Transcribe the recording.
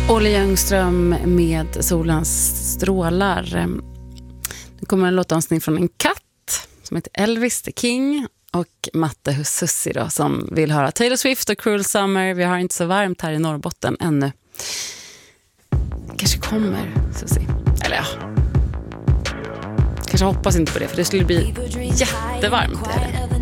Olle Ljungström med Solens strålar. Nu kommer en låtdansning från en katt som heter Elvis the King och Matte Hussussi då, som vill höra Taylor Swift och Cruel Summer. Vi har inte så varmt här i Norrbotten ännu. Kanske kommer Sussi. Eller ja. Kanske hoppas inte på det, för det skulle bli jättevarmt.